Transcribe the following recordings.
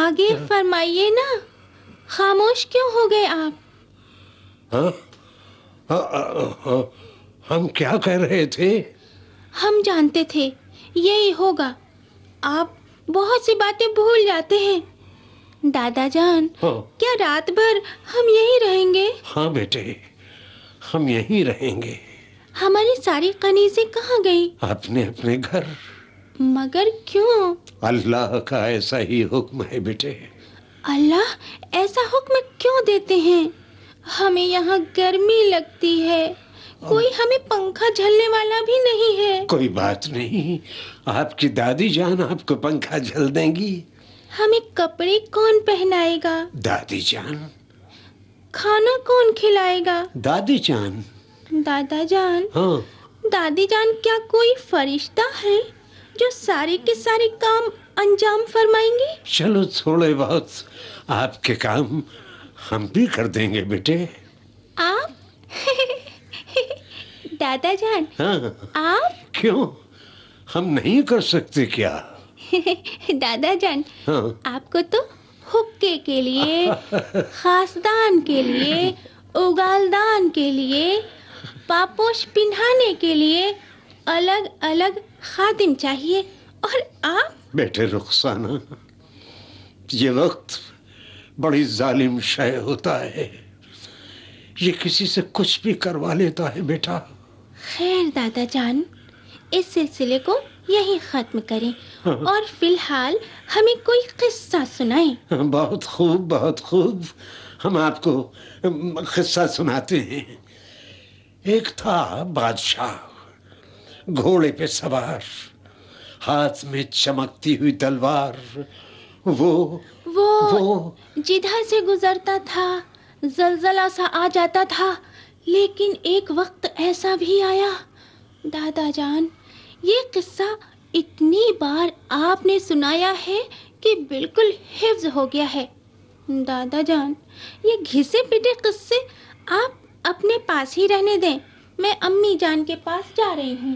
आगे फरमाइए ना, खामोश क्यों हो गए आप? हाँ, हाँ, हम क्या कह रहे थे? हम जानते थे यही होगा। आप बहुत सी बातें भूल जाते हैं। दादा जान, हाँ, क्या रात भर हम यहीं रहेंगे? हाँ बेटे, हम यहीं रहेंगे। हमारी सारी कनीज़ें कहाँ गई? अपने अपने घर। मगर क्यों? अल्लाह का ऐसा ही हुक्म है बेटे। अल्लाह ऐसा हुक्म क्यों देते हैं? हमें यहाँ गर्मी लगती है, कोई हमें पंखा झलने वाला भी नहीं है। कोई बात नहीं, आपकी दादी जान आपको पंखा झल देंगी। हमें कपड़े कौन पहनाएगा? दादी जान। खाना कौन खिलाएगा? दादी जान। दादा जान, हाँ, दादी जान, क्या कोई फरिश्ता है जो सारे के सारे काम अंजाम फरमाएंगे? चलो थोड़े बहुत आपके काम हम भी कर देंगे बेटे। आप? दादा जान, हाँ, आप? क्यों, हम नहीं कर सकते क्या? दादा जान, हाँ, आपको तो हुक्के के लिए, खासदान के लिए, उगालदान के लिए, पापोश पिन्हाने के लिए अलग अलग खादिम चाहिए, और आप? बेटे रुखसाना, ये वक्त बड़ी जालिम शय होता है, ये किसी से कुछ भी करवा लेता है बेटा। खैर दादा जान, इस सिलसिले को यहीं खत्म करें और फिलहाल हमें कोई किस्सा सुनाएं। बहुत खूब, बहुत खूब, हम आपको किस्सा सुनाते हैं। एक था बादशाह, घोड़े पे सवार, हाथ में चमकती हुई तलवार। वो जिधर से गुजरता था जलजला सा आ जाता था, लेकिन एक वक्त ऐसा भी आया दादा जान, ये किस्सा इतनी बार आपने सुनाया है कि बिल्कुल हिफ्ज हो गया है। दादा जान, ये घिसे पिटे किस्से आप अपने पास ही रहने दें, मैं अम्मी जान के पास जा रही हूँ।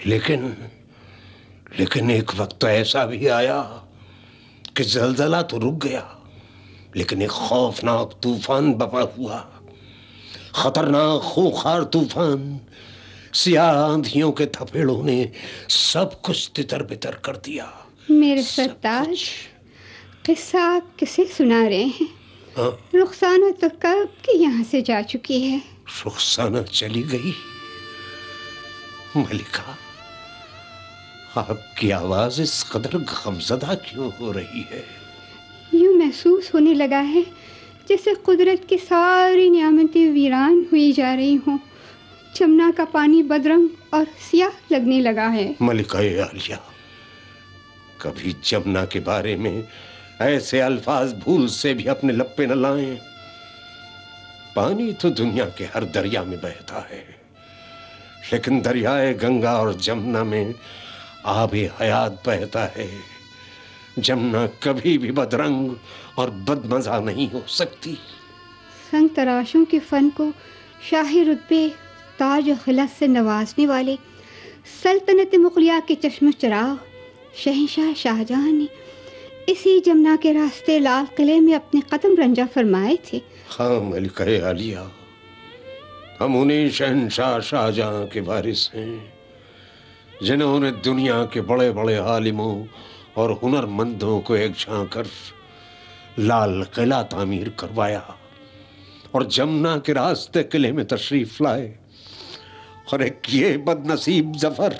लेकिन एक वक्त तो ऐसा भी आया कि जलजला तो रुक गया, लेकिन एक खौफनाक तूफान बपा हुआ। खतरनाक खूंखार तूफान, सियाह आंधियों के थपेड़ों ने सब कुछ तितर बितर कर दिया। मेरे सरताज, किस्सा आप किसे सुना रहे हैं? हाँ? रुखसाना तो कब की यहाँ से जा चुकी है। रुखसाना चली गई? मलिका, आपकी आवाज इस कदर गमज़दा क्यों हो रही है? यूं महसूस होने लगा है जैसे कुदरत की सारी नियामतें वीरान हुई जा रही हों। जमुना का पानी बदरंग और सियाह लगने लगा है। मलिका आलिया, कभी जमुना के बारे में ऐसे अल्फाज भूल से भी अपने लब पे न लाएं। पानी तो दुनिया के हर दरिया में बहता है, लेकिन दरियाए गंगा और जमुना में आबे हयात बहता है। जमुना कभी भी बदरंग और बदमजा नहीं हो सकती। संग तराशों के फन को शाही रुतबे, ताज और खिलत से नवाजने वाले सल्तनत मुगलिया के चश्म चराग शहंशाह शाहजहां ने इसी जमुना के रास्ते लाल किले में अपने कदम रंजा फरमाए थे। हाँ मलिका आलिया, हम उन्हीं शहंशाह शाहजहां के वारिस हैं जिन्होंने दुनिया के बड़े बड़े आलिमों और हुनरमंदों को एक झांकर लाल किला तामीर करवाया और जमुना के रास्ते किले में तशरीफ लाए। और एक ये बदनसीब जफर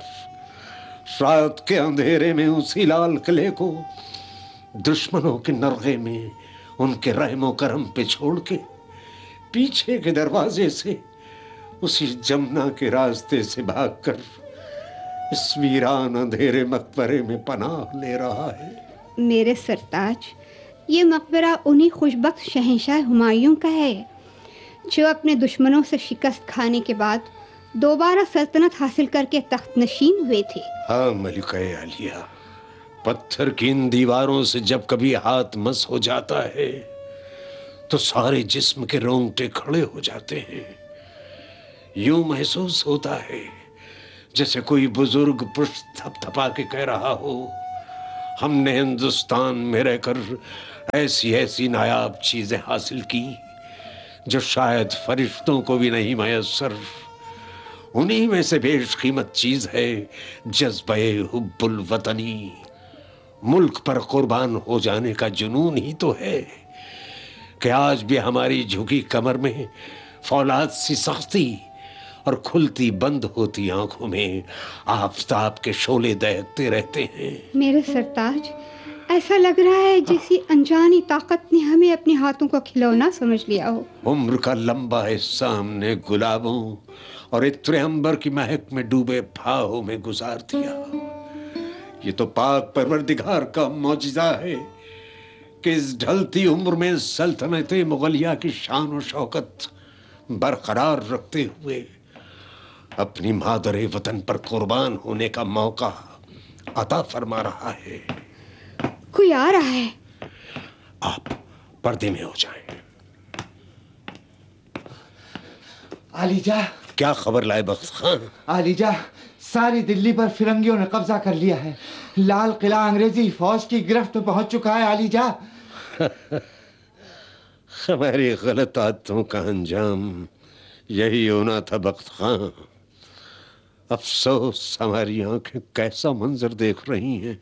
रात के अंधेरे में उसी लाल किले को दुश्मनों के नरगे में उनके रहमो करम पे छोड़ के पीछे के दरवाजे से उसी जमुना के रास्ते से भागकर इस वीरान अंधेरे मकबरे में पनाह ले रहा है। मेरे सरताज, ये मकबरा उन्हीं खुशबख्त शहंशाह हुमायूं का है जो अपने दुश्मनों से शिकस्त खाने के बाद दोबारा सल्तनत हासिल करके तख्त नशीन हुए थे। हाँ मलिका आलिया, पत्थर की इन दीवारों से जब कभी हाथ मस हो जाता है तो सारे जिस्म के रोंगटे खड़े हो जाते हैं। यूं महसूस होता है जैसे कोई बुजुर्ग पुष्ट थपथपा के कह रहा हो, हमने हिंदुस्तान में रहकर ऐसी ऐसी नायाब चीजें हासिल की जो शायद फरिश्तों को भी नहीं मयस्सर। उन्हीं में से बेशकीमत चीज है जज्बे हुब्बुल वतनी। मुल्क पर कुर्बान हो जाने का जुनून ही तो है कि आज भी हमारी झुकी कमर में फौलाद सी सख्ती और खुलती बंद होती आंखों में आफताब के शोले दहकते रहते हैं। मेरे सरताज, ऐसा लग रहा है जैसी अनजानी ताकत ने हमें अपने हाथों को खिलौना समझ लिया हो। उम्र का लंबा हिस्सा हमने गुलाबों और इत्रे अंबर की महक में डूबे भावों में गुजार दिया। ये तो पाक परवरदिगार का मौजिज़ा है कि इस ढलती उम्र में सल्तनत मुगलिया की शान और शौकत बरकरार रखते हुए अपनी मादरे वतन पर कुर्बान होने का मौका अता फरमा रहा है। कोई आ रहा है। आप पर्दे में हो जाएं। आलीजा, क्या खबर लाए बख्त खान? आलीजा, सारी दिल्ली पर फिरंगियों ने कब्जा कर लिया है। लाल किला अंग्रेजी फौज की गिरफ्त में पहुंच चुका है आलीजा। हमारी गलत आदतों का अंजाम यही होना था बख्त खान। अफसोस हमारी आंखें कैसा मंजर देख रही हैं।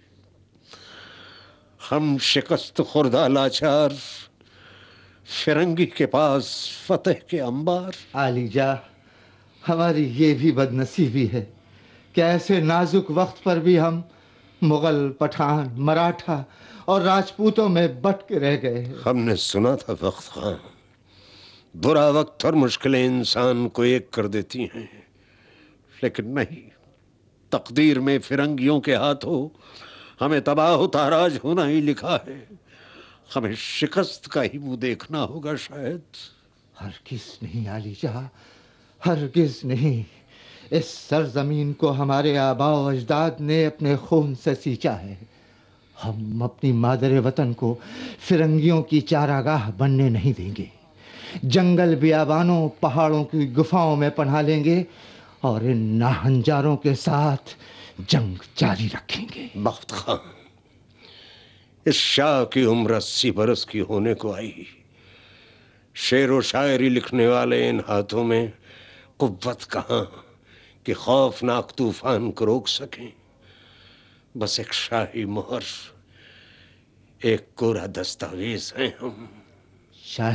हम शिकस्त खुर्दा लाचार फिरंगी के पास फतेह के अंबार। आलीजा, हमारी ये भी बदनसीबी है कि ऐसे नाजुक वक्त पर भी हम मुगल, पठान, मराठा और राजपूतों में बट के रह गए। हमने सुना था बख्त खान, बुरा वक्त और मुश्किलें इंसान को एक कर देती हैं, लेकिन नहीं, तकदीर में फिरंगियों के हाथों हमें तबाह ताराज होना ही लिखा है। हमें शिकस्त का ही मुंह देखना होगा शायद। हरगिज नहीं आलीजा, हरगिज नहीं। इस सरजमीन को हमारे आबाओ अजदाद ने अपने खून से सींचा है। हम अपनी मादरे वतन को फिरंगियों की चारागाह बनने नहीं देंगे। जंगल बियाबानों, पहाड़ों की गुफाओं में पनाह लेंगे और इन नाहंजारों के साथ जंग जारी रखेंगे। बख्त खान, इस शाह की उम्र 80 बरस की होने को आई। शेर व शायरी लिखने वाले इन हाथों में कुव्वत कहाँ कि खौफनाक तूफान को रोक सकें। बस एक शाही मोहर, एक कोरा दस्तावेज हैं हम।